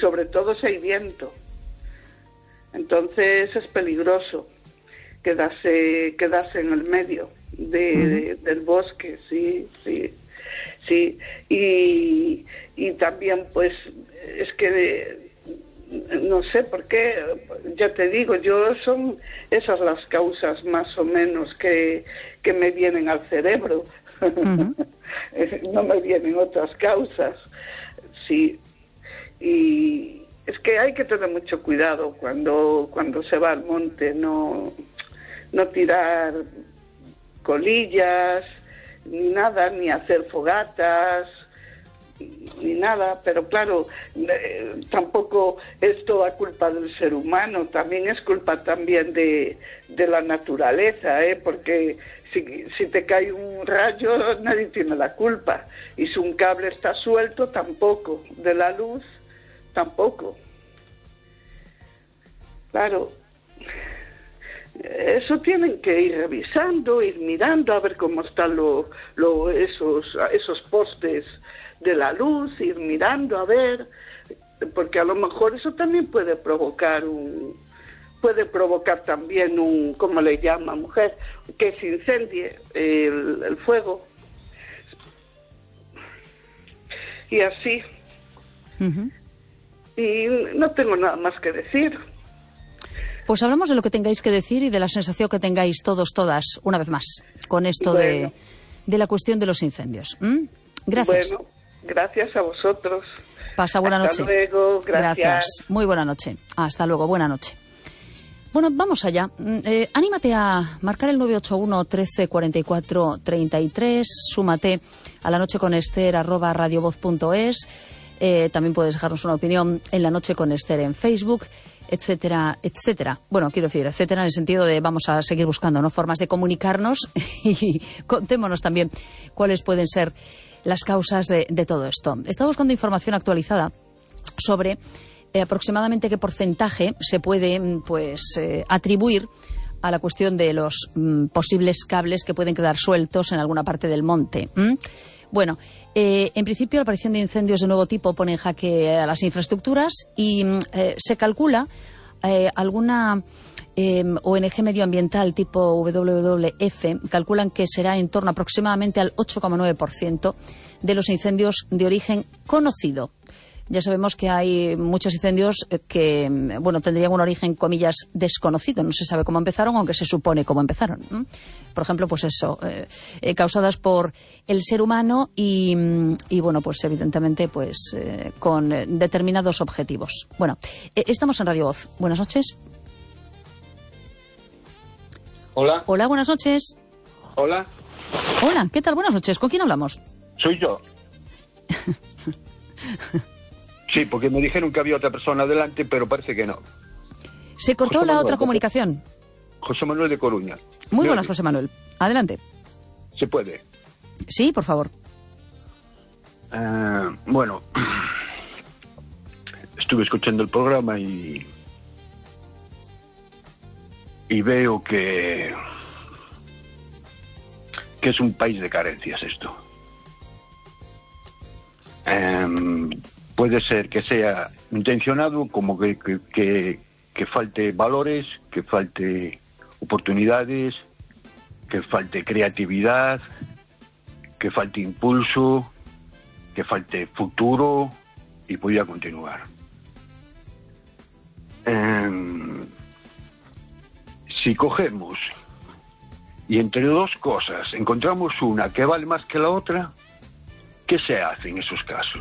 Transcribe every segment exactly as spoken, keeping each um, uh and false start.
sobre todo si hay viento. Entonces es peligroso quedarse, quedarse en el medio de, uh-huh. de, del bosque, sí, sí, sí. Y, y también, pues, es que no sé por qué, ya te digo, yo son esas las causas más o menos que, que me vienen al cerebro. Uh-huh. No me vienen otras causas, sí. Y es que hay que tener mucho cuidado cuando cuando se va al monte, no no tirar colillas ni nada, ni hacer fogatas ni nada, pero claro, eh, tampoco es toda culpa del ser humano, también es culpa también de, de la naturaleza, ¿eh? Porque si, si te cae un rayo nadie tiene la culpa, y si un cable está suelto tampoco, de la luz tampoco. Claro, eso tienen que ir revisando, ir mirando a ver cómo están lo, lo, esos, esos postes de la luz, ir mirando a ver, porque a lo mejor eso también puede provocar un, puede provocar también un, ¿cómo le llama, mujer? Que se incendie el, el fuego. Y así. Uh-huh. Y no tengo nada más que decir. Pues hablamos de lo que tengáis que decir y de la sensación que tengáis todos, todas, una vez más, con esto bueno. de, de la cuestión de los incendios. ¿Mm? Gracias. Bueno, gracias a vosotros. Pasa buena Hasta noche. luego, gracias. Gracias. Muy buena noche. Hasta luego, buena noche. Bueno, vamos allá. Eh, anímate a marcar el nueve ocho uno, trece, cuarenta y cuatro, treinta y tres. Súmate a la noche con Esther arroba radiovoz punto es. Eh, también puedes dejarnos una opinión en La Noche con Esther en Facebook, etcétera, etcétera. Bueno, quiero decir, etcétera, en el sentido de vamos a seguir buscando, ¿no?, formas de comunicarnos y contémonos también cuáles pueden ser las causas de, de todo esto. Estaba buscando información actualizada sobre eh, aproximadamente qué porcentaje se puede pues eh, atribuir a la cuestión de los mm, posibles cables que pueden quedar sueltos en alguna parte del monte. ¿Mm? Bueno, eh, en principio la aparición de incendios de nuevo tipo pone en jaque a las infraestructuras y eh, se calcula eh, alguna eh, O N G medioambiental tipo W W F calculan que será en torno aproximadamente al ocho coma nueve por ciento de los incendios de origen conocido. Ya sabemos que hay muchos incendios que, bueno, tendrían un origen, comillas, desconocido. No se sabe cómo empezaron, aunque se supone cómo empezaron. ¿Mm? Por ejemplo, pues eso, eh, eh, causadas por el ser humano y, y bueno, pues evidentemente, pues eh, con eh, determinados objetivos. Bueno, eh, estamos en Radio Voz. Buenas noches. Hola. Hola, buenas noches. Hola. Hola, ¿qué tal? Buenas noches. ¿Con quién hablamos? Soy yo. Sí, porque me dijeron que había otra persona delante, pero parece que no. ¿Se cortó José la Manuel, otra comunicación? José Manuel de Coruña. Muy buenas, José Manuel. Adelante. ¿Se puede? Sí, por favor. Uh, bueno, estuve escuchando el programa y y veo que que es un país de carencias esto. Um, puede ser que sea intencionado, como que, que, que, que falte valores, que falte oportunidades, que falte creatividad, que falte impulso, que falte futuro, y voy a continuar. Um, si cogemos y entre dos cosas encontramos una que vale más que la otra, ¿qué se hace en esos casos?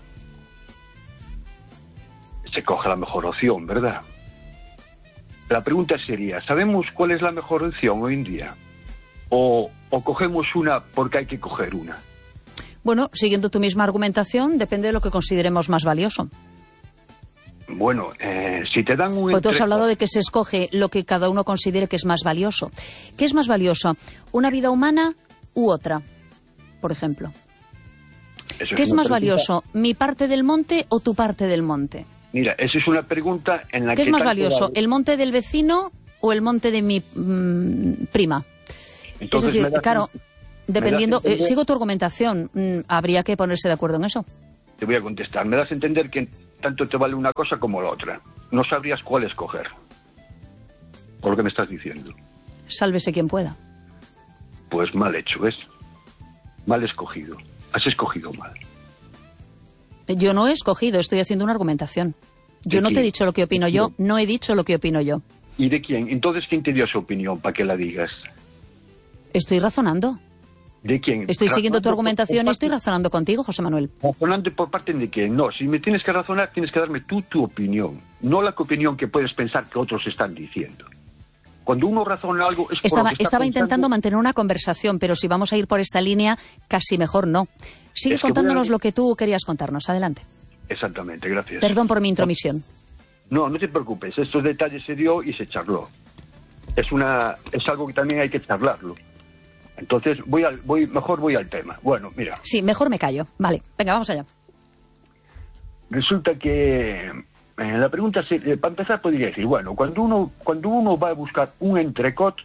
Se coge la mejor opción, ¿verdad? La pregunta sería, ¿sabemos cuál es la mejor opción hoy en día? ¿O, o cogemos una porque hay que coger una? Bueno, siguiendo tu misma argumentación, depende de lo que consideremos más valioso. Bueno, eh, si te dan un... Pues tú has hablado de que se escoge lo que cada uno considere que es más valioso. ¿Qué es más valioso? ¿Una vida humana u otra, por ejemplo? Eso ¿Qué es es más pregunta. valioso, mi parte del monte o tu parte del monte? Mira, esa es una pregunta en la que... ¿Qué es más tanto valioso, vale. el monte del vecino o el monte de mi mmm, prima? Entonces, es decir, me das claro, un- dependiendo... me das a eh, entender- sigo tu argumentación, mm, habría que ponerse de acuerdo en eso. Te voy a contestar. Me das a entender que tanto te vale una cosa como la otra. No sabrías cuál escoger, por lo que me estás diciendo. Sálvese quien pueda. Pues mal hecho, ¿ves? Mal escogido. Has escogido mal. Yo no he escogido, estoy haciendo una argumentación. Yo no te he dicho lo que opino yo, no he dicho lo que opino yo. ¿Y de quién? Entonces, ¿quién te dio su opinión para que la digas? Estoy razonando. ¿De quién? Estoy siguiendo tu argumentación y estoy razonando contigo, José Manuel. ¿Razonando por parte de quién? No, si me tienes que razonar, tienes que darme tú tu opinión, no la opinión que puedes pensar que otros están diciendo. Cuando uno razona algo es por Estaba, lo que está estaba pensando. intentando mantener una conversación, pero si vamos a ir por esta línea, casi mejor no. Sigue Es que contándonos voy a- lo que tú querías contarnos. Adelante. Exactamente, gracias. Perdón por mi intromisión. No, no te preocupes, estos detalles se dio y se charló. Es una, es algo que también hay que charlarlo. Entonces, voy al, voy, mejor voy al tema. Bueno, mira, Sí, mejor me callo. Vale, venga, vamos allá. resulta que eh, la pregunta, se, eh, para empezar, podría decir, bueno, cuando uno, cuando uno va a buscar un entrecot,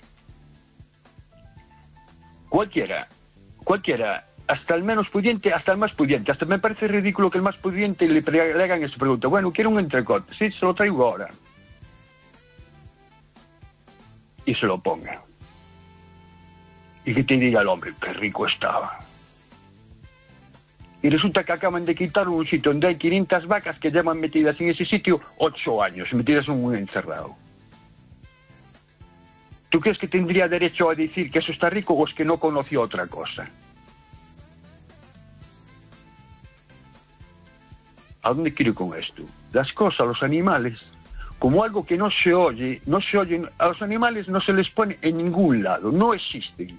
cualquiera, cualquiera, hasta el menos pudiente, hasta el más pudiente, hasta me parece ridículo que el más pudiente le, pre- le hagan esta pregunta. Bueno, quiero un entrecot, sí, se lo traigo ahora. Y se lo ponga. Y que te diga el hombre, qué rico estaba. Y resulta que acaban de quitar un sitio donde hay quinientas vacas que llevan metidas en ese sitio ocho años, metidas en un encerrado. ¿Tú crees que tendría derecho a decir que eso está rico o es que no conoció otra cosa? ¿A dónde quiero ir con esto? Las cosas, los animales, como algo que no se oye, no se oye, a los animales no se les pone en ningún lado, no existen.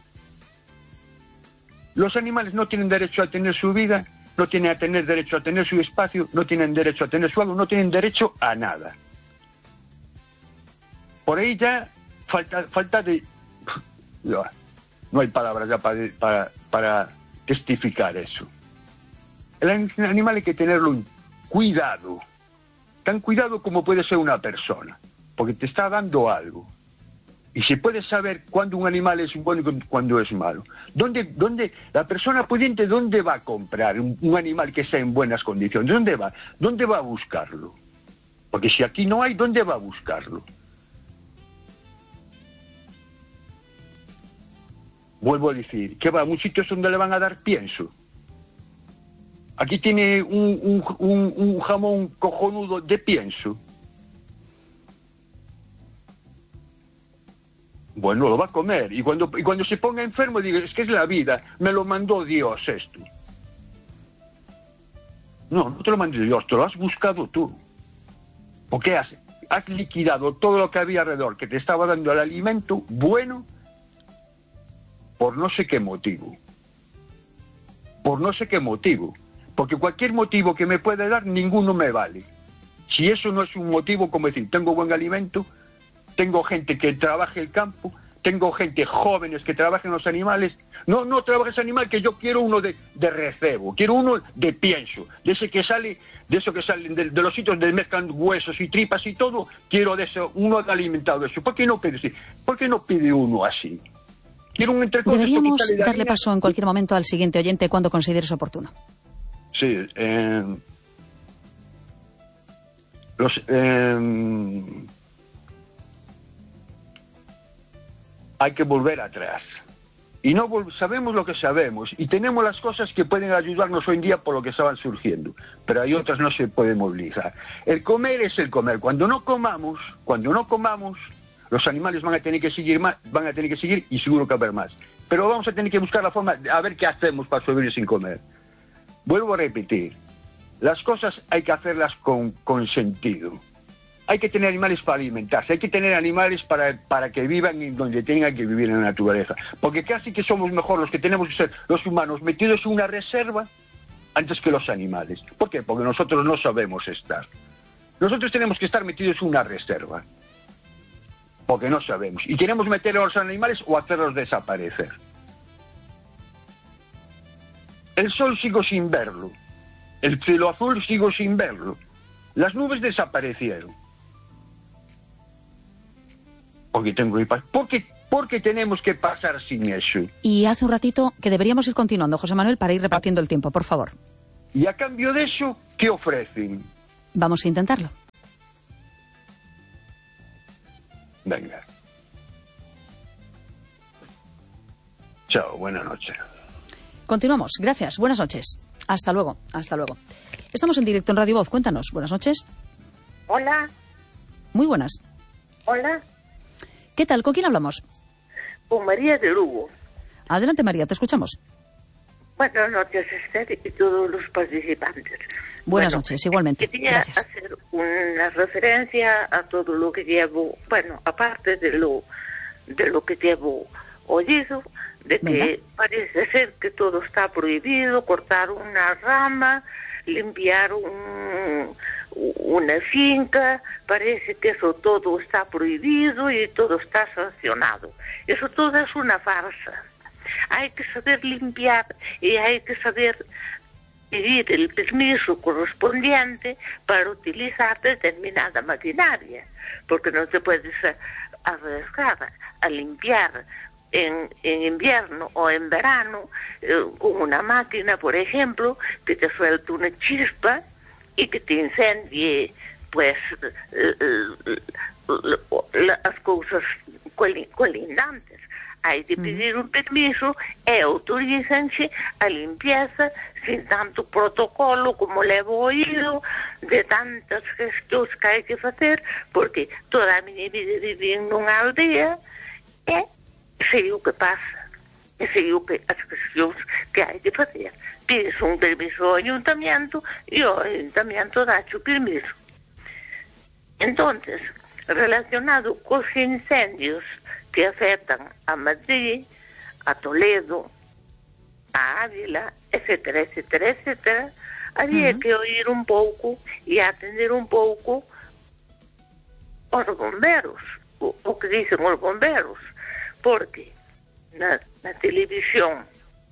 Los animales no tienen derecho a tener su vida, no tienen a tener derecho a tener su espacio, no tienen derecho a tener su algo, no tienen derecho a nada. Por ahí ya falta, falta de... No hay palabras ya para, para, para testificar eso. El animal hay que tenerlo en cuidado, tan cuidado como puede ser una persona, porque te está dando algo. Y se puede saber cuándo un animal es bueno y cuándo es malo. ¿Dónde, dónde, la persona pudiente, ¿dónde va a comprar un, un animal que sea en buenas condiciones? ¿Dónde va? ¿Dónde va a buscarlo? Porque si aquí no hay, ¿dónde va a buscarlo? Vuelvo a decir, ¿qué va? ¿A un sitio donde le van a dar pienso? Aquí tiene un, un, un, un jamón cojonudo de pienso. Bueno, lo va a comer. Y cuando, y cuando se ponga enfermo, diga, es que es la vida, me lo mandó Dios esto. No, no te lo mandó Dios, te lo has buscado tú. Porque has, has liquidado todo lo que había alrededor, que te estaba dando el alimento bueno, por no sé qué motivo. Por no sé qué motivo. Porque cualquier motivo que me pueda dar, ninguno me vale. Si eso no es un motivo, como decir, tengo buen alimento, tengo gente que trabaje el campo, tengo gente jóvenes que trabajen los animales. No, no trabajes animal, que yo quiero uno de, de recebo, quiero uno de pienso, de ese que sale, de eso que salen de, de los sitios donde mezclan huesos y tripas y todo, quiero de eso, uno de alimentado de eso. ¿Por qué no pide así? ¿Por qué no pide uno así? Quiero un entrecot. Deberíamos darle paso en cualquier momento al siguiente oyente cuando consideres oportuno. Sí, eh, los, eh, hay que volver atrás. Y no vol- sabemos lo que sabemos y tenemos las cosas que pueden ayudarnos hoy en día por lo que estaban surgiendo, pero hay otras no se pueden movilizar. El comer es el comer. Cuando no comamos, cuando no comamos, los animales van a tener que seguir más, van a tener que seguir y seguro que va a haber más. Pero vamos a tener que buscar la forma de a ver qué hacemos para sobrevivir sin comer. Vuelvo a repetir, las cosas hay que hacerlas con, con sentido. Hay que tener animales para alimentarse, hay que tener animales para, para que vivan en donde tengan que vivir en la naturaleza. Porque casi que somos mejor los que tenemos que ser los humanos metidos en una reserva antes que los animales. ¿Por qué? Porque nosotros no sabemos estar. Nosotros tenemos que estar metidos en una reserva. Porque no sabemos. Y queremos meter a los animales o hacerlos desaparecer. El sol sigo sin verlo. El cielo azul sigo sin verlo. Las nubes desaparecieron. Porque tengo que pasar. Porque, porque tenemos que pasar sin eso. Y hace un ratito que deberíamos ir continuando, José Manuel, para ir repartiendo el tiempo, por favor. Y a cambio de eso, ¿qué ofrecen? Vamos a intentarlo. Venga. Chao, buenas noches. Continuamos. Gracias. Buenas noches. Hasta luego. Hasta luego. Estamos en directo en Radio Voz. Cuéntanos. Buenas noches. Hola. Muy buenas. Hola. ¿Qué tal? ¿Con quién hablamos? Con María de Lugo. Adelante, María. Te escuchamos. Buenas noches, Esther, y todos los participantes. Buenas bueno, noches, igualmente. Quería Gracias. hacer una referencia a todo lo que llevo, bueno, aparte de lo, de lo que llevo oído, de que Venga. parece ser que todo está prohibido, cortar una rama, limpiar un, una finca, parece que eso todo está prohibido y todo está sancionado. Eso todo es una farsa. Hay que saber limpiar y hay que saber pedir el permiso correspondiente para utilizar determinada maquinaria, porque no te puedes arriesgar a limpiar en, en invierno o en verano eh, con una máquina, por ejemplo, que te suelte una chispa y que te incendie pues eh, eh, las cosas colindantes. Hay de pedir un permiso e autorízanse a limpieza sin tanto protocolo como levo oído, de tantas gestións que hai que facer, porque toda a miña vida viví en unha aldea e sei o que pasa, e sei o que as gestións que hai de facer. Pides un permiso ao ayuntamiento e o ayuntamiento dache o permiso. Entonces, relacionado cos incendios que afectan a Madrid, a Toledo, a Ávila, etcétera, etcétera, etcétera, había uh-huh. que oír un pouco e atender un pouco os bomberos, o, o que dicen os bomberos, porque na, na televisión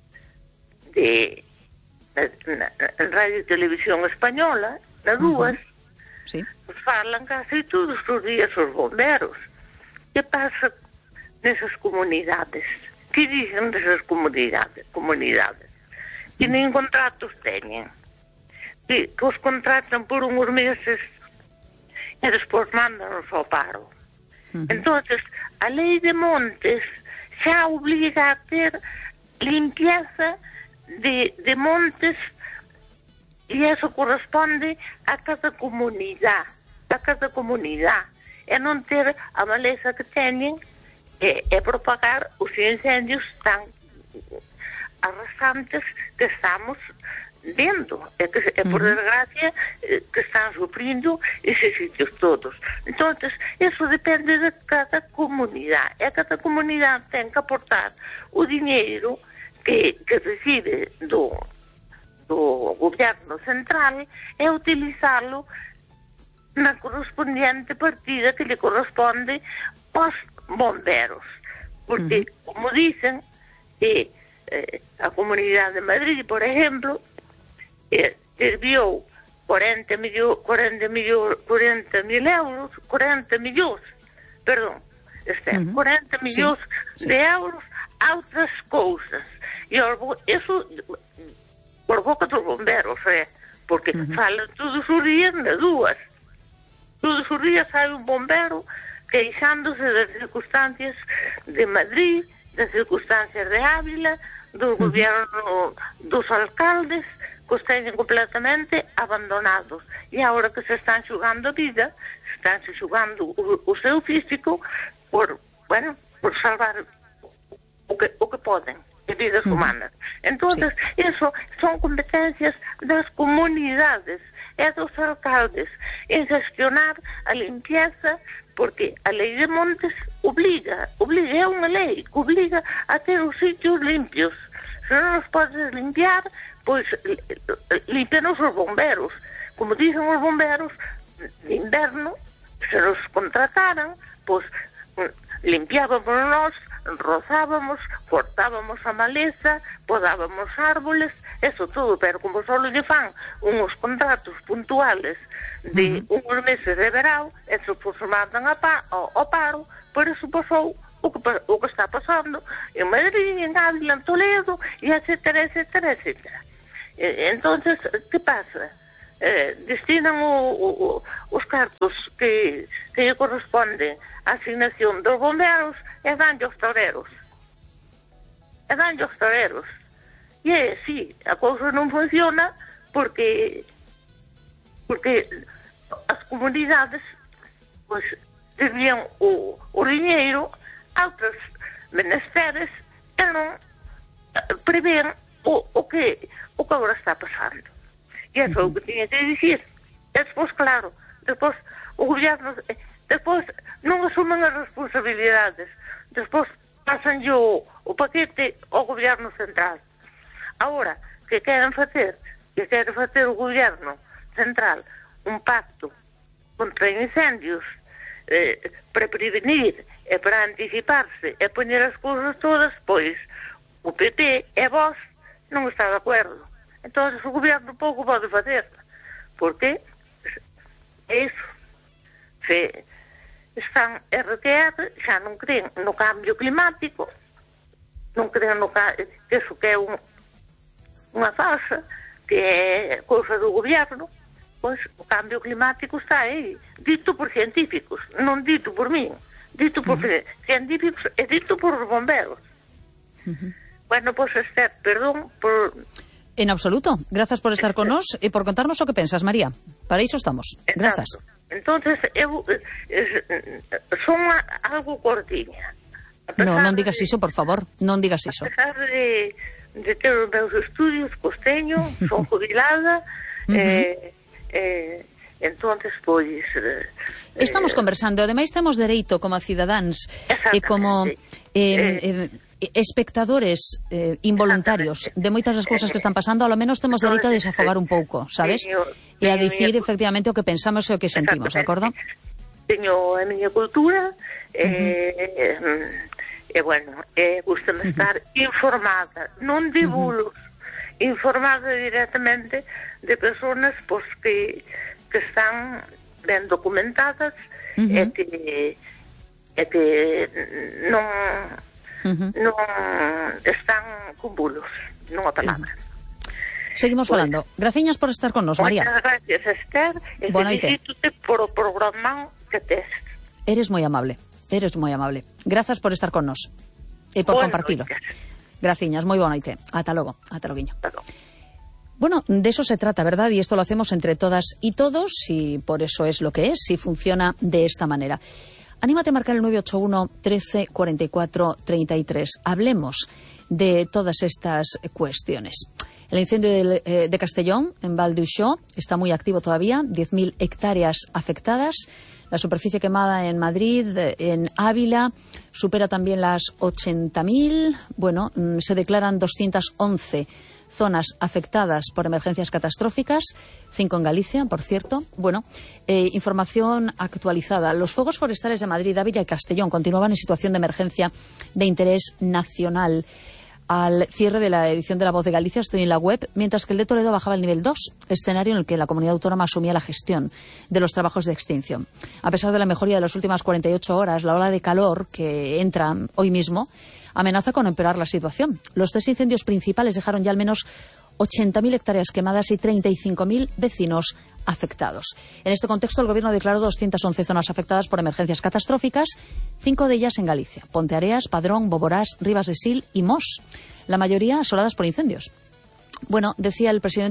de na, na, na Radio e Televisión Española, na dúas, uh-huh. sí. falan casi todos os días os bomberos. Que pasa nesas comunidades? Que dicen desas comunidades? comunidades? Que nin contratos teñen. Que, que os contratan por uns meses e despois mándanos ao paro. Uh-huh. Entonces, a lei de montes xa obliga a ter limpieza de, de montes e eso corresponde a cada comunidade, a cada comunidade, e non ter a maleza que teñen e, e propagar os incendios tan arrasantes que estamos vendo, e que, e por desgracia, que están sufrindo eses sitios todos. Entonces, eso depende de cada comunidade, e cada comunidade ten que aportar o diñeiro que, que recibe do, do goberno central e utilizalo na correspondiente partida que le corresponde aos bomberos. Porque, uh-huh. como dicen, eh, eh, a Comunidade de Madrid, por exemplo, eh, desviou cuarenta mil euros, cuarenta mil euros, cuarenta millóns, perdón, este, uh-huh. cuarenta millóns sí. de euros a outras cousas. E eso por boca dos bomberos, eh, porque uh-huh. falan todos os días de dúas. Todos os días hai un bombero queixándose das circunstancias de Madrid, das circunstancias de Ávila, do uh-huh. gobierno dos alcaldes, que os teñen completamente abandonados. E agora que se están xugando a vida, están se xugando o, o seu físico por, bueno, por salvar o que, o que poden, de vidas uh-huh. humanas. Entonces, sí. eso son competencias das comunidades e dos alcaldes en gestionar a limpieza, porque a lei de montes obliga, obliga, é unha lei que obliga a ter os sitios limpios. Se non os podes limpiar, pois limpianos os bomberos. Como dicen os bomberos, de inverno, se nos contrataran, pois limpiábamos nós, rozábamos, cortábamos a maleza, podábamos árboles, eso todo, pero como só lle fan uns contratos puntuales de uh-huh. uns meses de verão, eso pois mandan a pa, ao, ao paro, por eso pasou o que, o que está pasando en Madrid, en Ávila, en Toledo, e etcétera, etcétera, etcétera. E, entonces, que pasa? eh, destinan o, o, os cartos que, que lle corresponden á asignación dos bomberos e danlle aos toreros. E danlle aos toreros. E é, sí, a cousa non funciona porque porque as comunidades pois desvían o, o dinheiro a outros menesteres e non prevén o, o que o que agora está pasando. E é só o que tiña que dicir. E despois, claro, despois o goberno despois non asumen as responsabilidades, despois pasan o, o paquete ao goberno central. Agora, que queren facer que quere facer o goberno central un pacto contra incendios eh, para prevenir e para anticiparse e poñer as cousas todas, pois o P P e vos non está de acordo. Entón o goberno pouco pode facer, porque é iso, se están R T R, xa non creen no cambio climático, non creen no que iso que é un, unha falsa, que é cousa do goberno. Pois o cambio climático está aí, dito por científicos, non dito por min, dito por uh-huh. científicos e dito por os bomberos. Uh-huh. Bueno, pois, pues, Esther, perdón por... En absoluto. Grazas por estar con nós e por contarnos o que pensas, María. Para iso estamos. Grazas. Entonces, eu eh, son algo cortiña. No, non digas iso, por favor. Non digas iso. A pesar de, de ter os meus estudios, costeño, son jubilada, uh-huh. eh, eh, entonces, pois... Eh, Estamos conversando, ademais temos dereito como cidadáns e como... Eh, eh, espectadores eh, involuntarios de moitas das cousas que están pasando, ao menos temos dereito a desafogar un pouco, sabes? E a dicir efectivamente o que pensamos e o que sentimos, de acordo? Teño a miña cultura e, uh-huh. e bueno, e gustame estar informada, non de bulos, uh-huh. informada directamente de personas pois, que, que están ben documentadas uh-huh. e que e que non Uh-huh. non están con bulos, non a palabra. Uh-huh. Seguimos pues, falando. Graciñas por estar con nos, María. Moitas gracias, Esther, e felicítote por o programa que tes. Eres moi amable, eres moi amable. Grazas por estar con nos e por bueno, compartilo. Graciñas, moi boa noite. Ata logo, ata loguiño. Ata logo. Bueno, de eso se trata, ¿verdad? Y esto lo hacemos entre todas y todos, y por eso es lo que es, y funciona de esta manera. Anímate a marcar el nueve ocho uno, trece, cuarenta y cuatro, treinta y tres. Hablemos de todas estas cuestiones. El incendio de, eh, de Castellón, en Val d'Uixó, está muy activo todavía. diez mil hectáreas afectadas. La superficie quemada en Madrid, en Ávila, supera también las ochenta mil. Bueno, se declaran doscientas once zonas afectadas por emergencias catastróficas, cinco en Galicia, por cierto. Bueno, eh, información actualizada. Los fuegos forestales de Madrid, Ávila y Castellón continuaban en situación de emergencia de interés nacional. Al cierre de la edición de La Voz de Galicia, estoy en la web, mientras que el de Toledo bajaba al nivel dos, escenario en el que la comunidad autónoma asumía la gestión de los trabajos de extinción. A pesar de la mejoría de las últimas cuarenta y ocho horas, la ola de calor que entra hoy mismo amenaza con empeorar la situación. Los tres incendios principales dejaron ya al menos ochenta mil hectáreas quemadas y treinta y cinco mil vecinos afectados. En este contexto, el Gobierno declaró doscientas once zonas afectadas por emergencias catastróficas, cinco de ellas en Galicia: Ponteareas, Padrón, Boborás, Rivas de Sil y Mos, la mayoría asoladas por incendios. Bueno, decía el presidente